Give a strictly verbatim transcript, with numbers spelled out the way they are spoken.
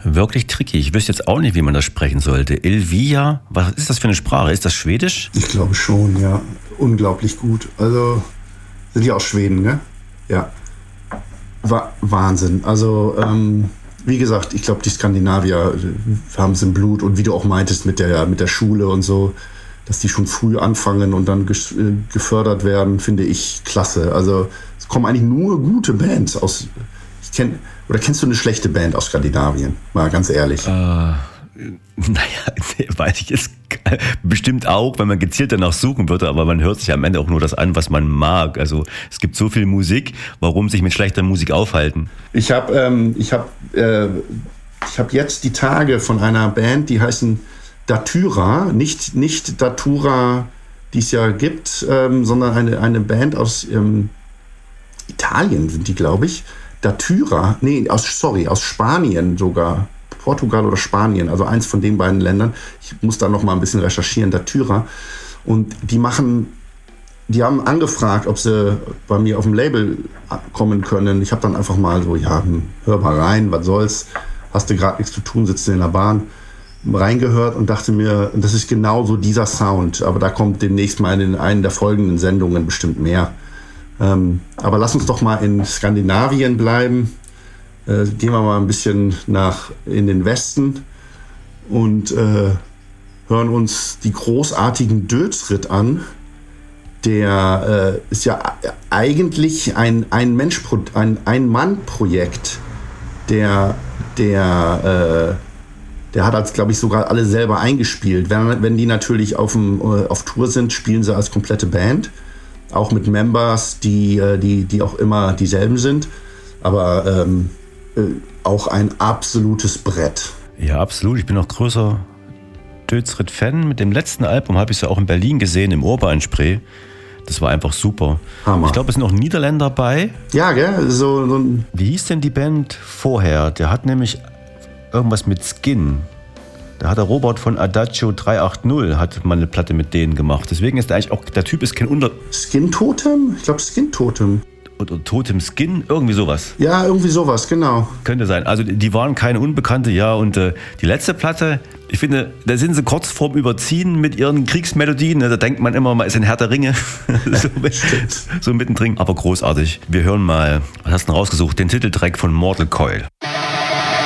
wirklich tricky. Ich wüsste jetzt auch nicht, wie man das sprechen sollte. Elvia, was ist das für eine Sprache? Ist das Schwedisch? Ich glaube schon, ja. Unglaublich gut. Also, sind die aus Schweden, ne? Ja. Wa- Wahnsinn. Also, ähm, wie gesagt, ich glaube, die Skandinavier haben es im Blut. Und wie du auch meintest mit der, mit der Schule und so, dass die schon früh anfangen und dann ges- gefördert werden, finde ich klasse. Also, es kommen eigentlich nur gute Bands aus... Ich kenn, oder kennst du eine schlechte Band aus Skandinavien? Mal ganz ehrlich. Äh, naja, weiß ich jetzt bestimmt auch, wenn man gezielt danach suchen würde, aber man hört sich am Ende auch nur das an, was man mag. Also es gibt so viel Musik, warum sich mit schlechter Musik aufhalten? Ich habe ähm, ich hab, äh, ich hab jetzt die Tage von einer Band, die heißen Datura, nicht, nicht Datura, die es ja gibt, ähm, sondern eine, eine Band aus ähm, Italien sind die, glaube ich. Datura, nee, aus, sorry, aus Spanien sogar, Portugal oder Spanien, also eins von den beiden Ländern. Ich muss da noch mal ein bisschen recherchieren, Datura. Und die machen, die haben angefragt, ob sie bei mir auf dem Label kommen können. Ich habe dann einfach mal so, ja, hör mal rein, was soll's, hast du gerade nichts zu tun, sitzt in der Bahn, reingehört und dachte mir, das ist genau so dieser Sound, aber da kommt demnächst mal in einen der folgenden Sendungen bestimmt mehr. Ähm, aber lass uns doch mal in Skandinavien bleiben. Äh, gehen wir mal ein bisschen nach in den Westen und äh, hören uns die großartigen Dödsritt an. Der äh, ist ja eigentlich ein ein Mensch ein ein Mann Projekt. Der der äh, der hat als glaube ich sogar alle selber eingespielt. Wenn, wenn die natürlich auf dem, auf Tour sind, spielen sie als komplette Band. Auch mit Members, die, die, die auch immer dieselben sind. Aber ähm, äh, auch ein absolutes Brett. Ja, absolut. Ich bin auch größer Dödsritt-Fan. Mit dem letzten Album habe ich es ja auch in Berlin gesehen, im Urban-Spree. Das war einfach super. Hammer. Ich glaube, es sind auch Niederländer bei. Ja, gell? So, so ein Wie hieß denn die Band vorher? Der hat nämlich irgendwas mit Skin. Da hat der Robert von Adagio drei acht null hat mal eine Platte mit denen gemacht. Deswegen ist der eigentlich auch, der Typ ist kein Unter... Skin Totem? Ich glaube Skin Totem. Oder Totem Skin, irgendwie sowas. Ja, irgendwie sowas, genau. Könnte sein. Also die waren keine Unbekannte, ja. Und äh, die letzte Platte, ich finde, da sind sie kurz vorm Überziehen mit ihren Kriegsmelodien. Da denkt man immer, man ist in Herr der Ringe. so, so mittendrin. Aber großartig. Wir hören mal, was hast du denn rausgesucht? Den Titeltrack von Mortal Coil.